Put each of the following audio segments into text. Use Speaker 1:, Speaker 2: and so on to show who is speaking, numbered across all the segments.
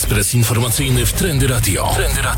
Speaker 1: Ekspres informacyjny w Trendy Radio.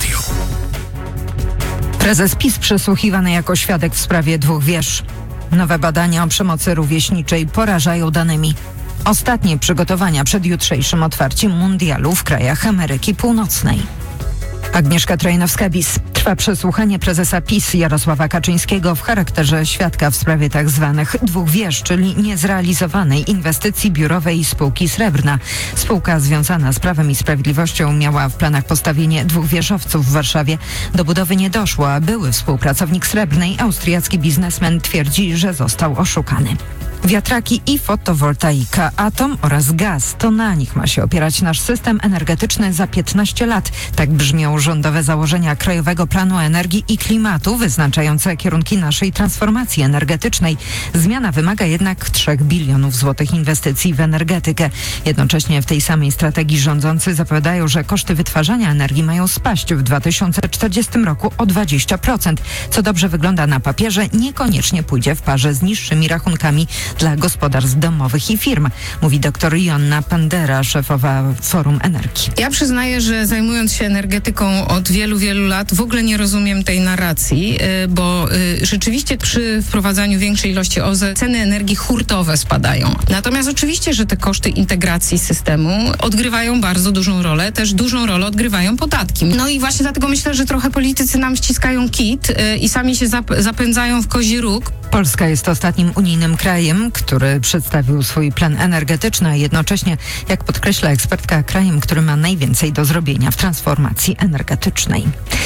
Speaker 2: Prezes PiS przesłuchiwany jako świadek w sprawie 2 wież. Nowe badania o przemocy rówieśniczej porażają danymi. Ostatnie przygotowania przed jutrzejszym otwarciem mundialu w krajach Ameryki Północnej. Agnieszka Trojanowska-Bis. Trwa przesłuchanie prezesa PiS Jarosława Kaczyńskiego w charakterze świadka w sprawie tzw. 2 wież, czyli niezrealizowanej inwestycji biurowej spółki Srebrna. Spółka związana z Prawem i Sprawiedliwością miała w planach postawienie 2 wieżowców w Warszawie. Do budowy nie doszło, a były współpracownik Srebrnej, austriacki biznesmen, twierdzi, że został oszukany. Wiatraki i fotowoltaika, atom oraz gaz. To na nich ma się opierać nasz system energetyczny za 15 lat. Tak brzmią rządowe założenia Krajowego Planu Energii i Klimatu wyznaczające kierunki naszej transformacji energetycznej. Zmiana wymaga jednak 3 bilionów złotych inwestycji w energetykę. Jednocześnie w tej samej strategii rządzący zapowiadają, że koszty wytwarzania energii mają spaść w 2040 roku o 20%. Co dobrze wygląda na papierze, niekoniecznie pójdzie w parze z niższymi rachunkami dla gospodarstw domowych i firm, mówi dr Joanna Pandera, szefowa Forum Energii.
Speaker 3: Ja przyznaję, że zajmując się energetyką od wielu lat w ogóle nie rozumiem tej narracji, bo rzeczywiście przy wprowadzaniu większej ilości OZE ceny energii hurtowe spadają. Natomiast oczywiście, że te koszty integracji systemu odgrywają bardzo dużą rolę, też dużą rolę odgrywają podatki. No i właśnie dlatego myślę, że trochę politycy nam ściskają kit i sami się zapędzają w kozi róg.
Speaker 2: Polska jest ostatnim unijnym krajem, który przedstawił swój plan energetyczny, a jednocześnie, jak podkreśla ekspertka, krajem, który ma najwięcej do zrobienia w transformacji energetycznej.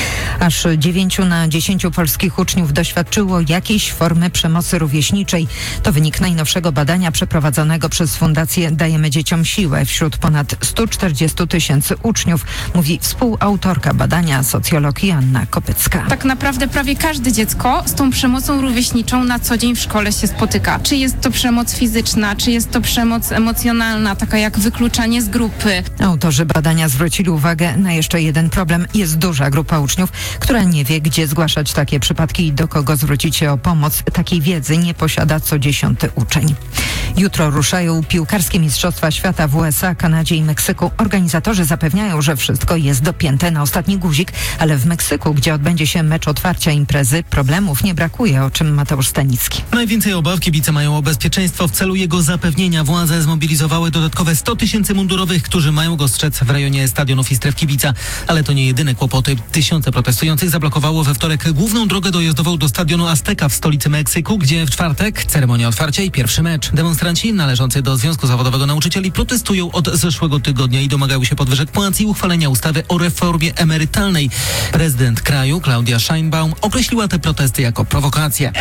Speaker 2: Aż 9 na 10 polskich uczniów doświadczyło jakiejś formy przemocy rówieśniczej. To wynik najnowszego badania przeprowadzonego przez Fundację Dajemy Dzieciom Siłę wśród ponad 140 000 uczniów, mówi współautorka badania, socjolog Joanna Kopycka.
Speaker 4: Tak naprawdę prawie każde dziecko z tą przemocą rówieśniczą na co dzień w szkole się spotyka. Czy jest to przemoc fizyczna, czy jest to przemoc emocjonalna, taka jak wykluczanie z grupy.
Speaker 2: Autorzy badania zwrócili uwagę na jeszcze jeden problem. Jest duża grupa uczniów, która nie wie, gdzie zgłaszać takie przypadki i do kogo zwrócić się o pomoc. Takiej wiedzy nie posiada co 10. uczeń. Jutro ruszają piłkarskie Mistrzostwa Świata w USA, Kanadzie i Meksyku. Organizatorzy zapewniają, że wszystko jest dopięte na ostatni guzik, ale w Meksyku, gdzie odbędzie się mecz otwarcia imprezy, problemów nie brakuje, o czym Mateusz Stanicki.
Speaker 5: Najwięcej obaw kibice mają o bezpieczeństwo. W celu jego zapewnienia władze zmobilizowały dodatkowe 100 000 mundurowych, którzy mają go strzec w rejonie stadionów i stref kibica. Ale to nie jedyne kłopoty. Tysiące protestujących zablokowało we wtorek główną drogę dojazdową do stadionu Azteca w stolicy Meksyku, gdzie w czwartek ceremonia otwarcia i pierwszy mecz. Demonstranci należący do Związku Zawodowego Nauczycieli protestują od zeszłego tygodnia i domagają się podwyżek płac i uchwalenia ustawy o reformie emerytalnej. Prezydent kraju, Claudia Sheinbaum, określiła te protesty jako prowokację.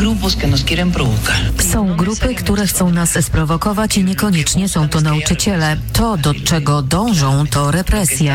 Speaker 6: Są grupy, które chcą nas sprowokować i niekoniecznie są to nauczyciele. To, do czego dążą, to represja.